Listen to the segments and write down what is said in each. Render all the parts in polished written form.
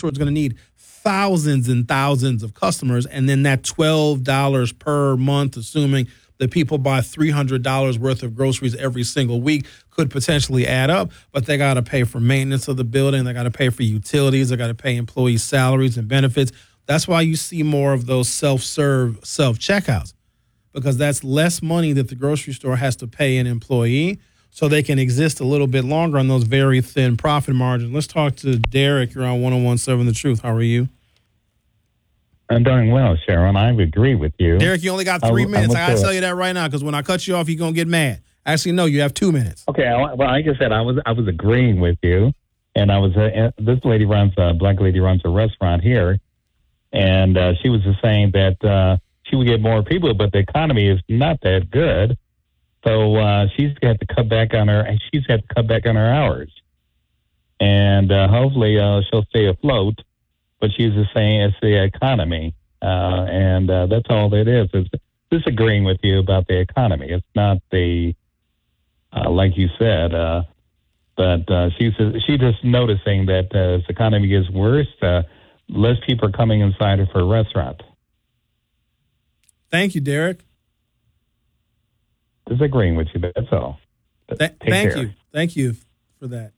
store is going to need thousands and thousands of customers, and then that $12 per month, assuming that people buy $300 worth of groceries every single week, could potentially add up. But they got to pay for maintenance of the building. They got to pay for utilities. They got to pay employee salaries and benefits. That's why you see more of those self-serve, self-checkouts, because that's less money that the grocery store has to pay an employee so they can exist a little bit longer on those very thin profit margins. Let's talk to Derek. You're on 101.7 The Truth. How are you? I'm doing well, Sharon. I agree with you. Derek, you only got 3 minutes. I got to tell you that right now, because when I cut you off, you're going to get mad. Actually, no, you have 2 minutes. Okay, well, like I said, I was agreeing with you, and I was this lady black lady runs a restaurant here, and she was just saying that she would get more people, but the economy is not that good, so she's had to cut back on her hours, and hopefully she'll stay afloat. But she's just saying it's the economy, and that's all it is. It's disagreeing with you about the economy. It's not the, like you said, but she's just noticing that as the economy gets worse, less people are coming inside of her restaurant. Thank you, Derek. Disagreeing with you, that's all. Thank you. Thank you for that.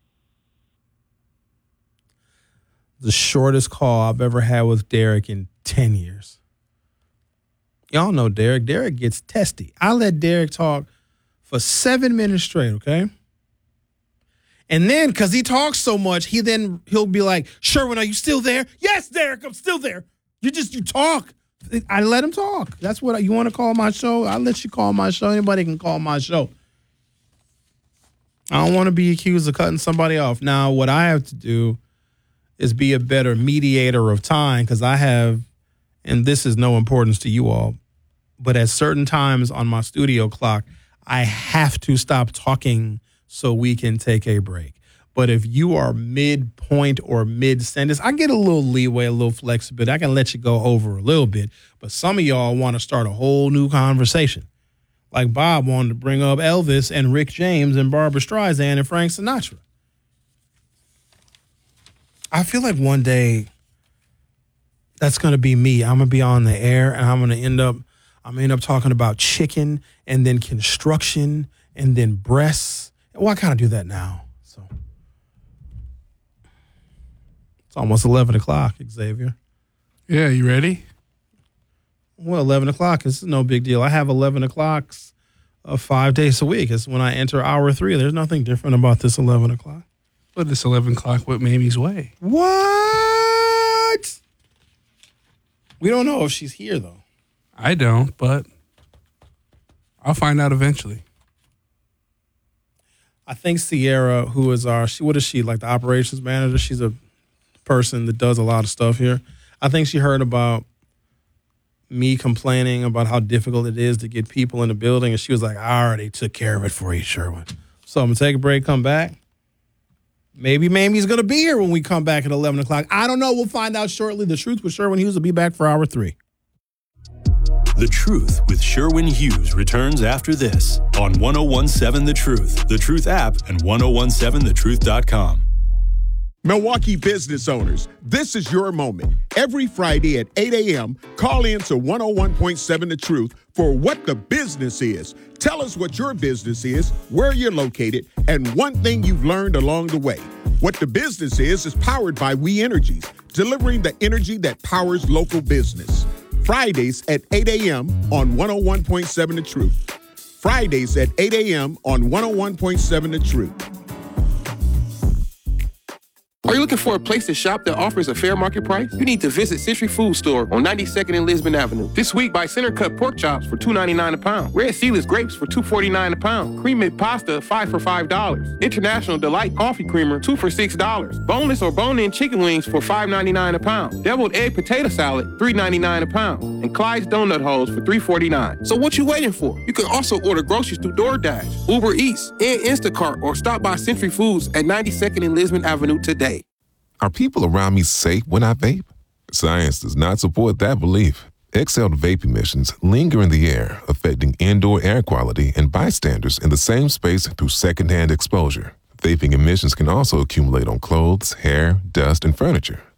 The shortest call I've ever had with Derek in 10 years. Y'all know Derek. Derek gets testy. I let Derek talk for 7 minutes straight, okay? And then, because he talks so much, he'll be like, Sherwin, are you still there? Yes, Derek, I'm still there. You talk. I let him talk. That's what you want to call my show? I'll let you call my show. Anybody can call my show. I don't want to be accused of cutting somebody off. Now, what I have to do is be a better mediator of time, because I have, and this is no importance to you all, but at certain times on my studio clock, I have to stop talking so we can take a break. But if you are mid-point or mid-sentence, I get a little leeway, a little flexibility. I can let you go over a little bit. But some of y'all want to start a whole new conversation. Like Bob wanted to bring up Elvis and Rick James and Barbra Streisand and Frank Sinatra. I feel like one day that's going to be me. I'm going to be on the air, and I'm going to end up talking about chicken and then construction and then breasts. Well, I kind of do that now. So it's almost 11 o'clock, Xavier. Yeah, you ready? Well, 11 o'clock is no big deal. I have 11 o'clocks 5 days a week. It's when I enter hour 3. There's nothing different about this 11 o'clock. But it's 11 o'clock with Mamie's Way. What? We don't know if she's here, though. I don't, but I'll find out eventually. I think Sierra, who is what is she, like the operations manager? She's a person that does a lot of stuff here. I think she heard about me complaining about how difficult it is to get people in the building, and she was like, I already took care of it for you, Sherwin. So I'm going to take a break, come back. Maybe Mamie's going to be here when we come back at 11 o'clock. I don't know. We'll find out shortly. The Truth with Sherwin Hughes will be back for hour 3. The Truth with Sherwin Hughes returns after this on 101.7 The Truth, The Truth app, and 1017thetruth.com. Milwaukee business owners, this is your moment. Every Friday at 8 a.m., call in to 101.7 The Truth for What the Business Is. Tell us what your business is, where you're located, and one thing you've learned along the way. What the Business is powered by We Energies, delivering the energy that powers local business. Fridays at 8 a.m. on 101.7 The Truth. Fridays at 8 a.m. on 101.7 The Truth. Are you looking for a place to shop that offers a fair market price? You need to visit Century Food Store on 92nd and Lisbon Avenue. This week, buy center cut pork chops for $2.99 a pound. Red Seedless grapes for $2.49 a pound. Cream made pasta, 5 for $5. International Delight coffee creamer, 2 for $6. Boneless or bone-in chicken wings for $5.99 a pound. Deviled egg potato salad, $3.99 a pound. And Clyde's donut holes for $3.49. So what you waiting for? You can also order groceries through DoorDash, Uber Eats, and Instacart, or stop by Century Foods at 92nd and Lisbon Avenue today. Are people around me safe when I vape? Science does not support that belief. Exhaled vape emissions linger in the air, affecting indoor air quality and bystanders in the same space through secondhand exposure. Vaping emissions can also accumulate on clothes, hair, dust, and furniture.